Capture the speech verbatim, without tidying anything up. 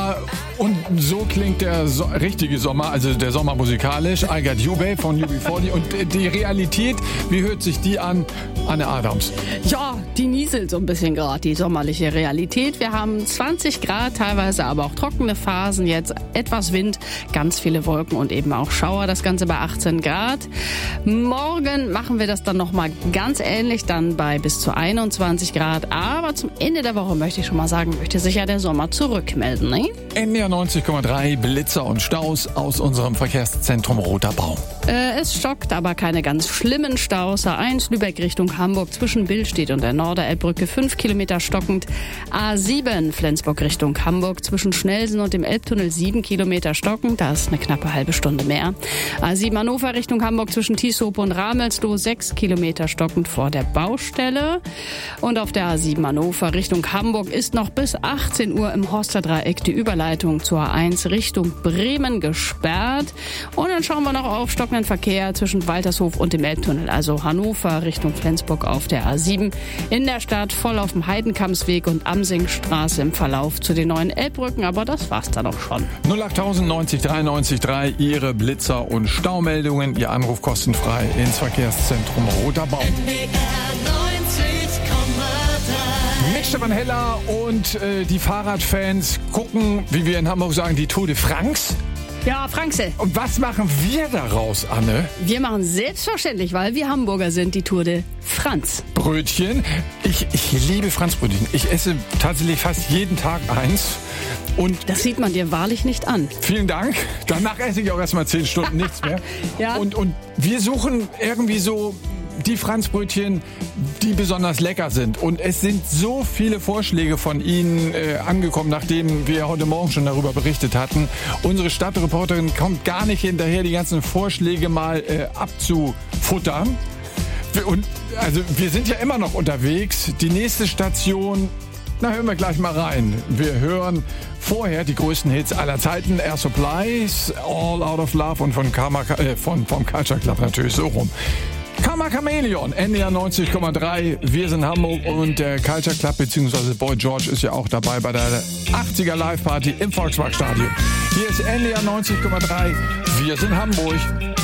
Ja, und so klingt der so- richtige Sommer, also der Sommer musikalisch. I Got You, Babe von U B vierzig. Und die Realität, wie hört sich die an? Anne Adams. Ja, die nieselt so ein bisschen gerade, die sommerliche Realität. Wir haben zwanzig Grad, teilweise aber auch trockene Phasen. Jetzt etwas Wind, ganz viele Wolken und eben auch Schauer. Das Ganze bei achtzehn Grad. Morgen machen wir das dann nochmal ganz ähnlich, dann bei bis zu einundzwanzig Grad. Aber zum Ende der Woche möchte ich schon mal sagen, möchte sich ja der Sommer zurückmelden, ne? N D R neunzig Komma drei, Blitzer und Staus aus unserem Verkehrszentrum Roter Baum. Äh, es stockt, aber keine ganz schlimmen Staus. A eins Lübeck Richtung Hamburg zwischen Billstedt und der Norderelbbrücke fünf Kilometer stockend. A sieben Flensburg Richtung Hamburg zwischen Schnellsen und dem Elbtunnel sieben Kilometer stockend. Da ist eine knappe halbe Stunde mehr. A sieben Hannover Richtung Hamburg zwischen Tieshope und Ramelsloh sechs Kilometer stockend vor der Baustelle. Und auf der A sieben Hannover Richtung Hamburg ist noch bis achtzehn Uhr im Horsterdreieck die Überleitung zur A eins Richtung Bremen gesperrt. Und dann schauen wir noch auf stockenden Verkehr zwischen Waltershof und dem Elbtunnel. Also Hannover Richtung Flensburg auf der A sieben. In der Stadt voll auf dem Heidenkampsweg und Amsingstraße im Verlauf zu den neuen Elbbrücken. Aber das war's dann auch schon. null acht neunzig drei neunzig drei, Ihre Blitzer- und Staumeldungen. Ihr Anruf kostenfrei ins Verkehrszentrum Roter Baum. Mit Stefan Heller und äh, die Fahrradfans gucken, wie wir in Hamburg sagen, die Tour de France. Ja, Franksel. Und was machen wir daraus, Anne? Wir machen selbstverständlich, weil wir Hamburger sind, die Tour de France. Brötchen. Ich, ich liebe Franzbrötchen. Ich esse tatsächlich fast jeden Tag eins. Und Das sieht man dir wahrlich nicht an. vielen Dank. Danach esse ich auch erstmal zehn Stunden nichts mehr. Ja. Und, und wir suchen irgendwie so die Franzbrötchen, die besonders lecker sind. Und es sind so viele Vorschläge von Ihnen äh, angekommen, nachdem wir heute Morgen schon darüber berichtet hatten. Unsere Stadtreporterin kommt gar nicht hinterher, die ganzen Vorschläge mal äh, abzufuttern. Und also wir sind ja immer noch unterwegs. Die nächste Station, na hören wir gleich mal rein. Wir hören vorher die größten Hits aller Zeiten. Air Supplies, All Out of Love und von Karma, äh, von vom Culture Club natürlich so rum. Karma Chameleon, N D R neunzig Komma drei, wir sind Hamburg und der Culture Club bzw. Boy George ist ja auch dabei bei der achtziger Live Party im Volksparkstadion. Hier ist N D R neunzig Komma drei, wir sind Hamburg.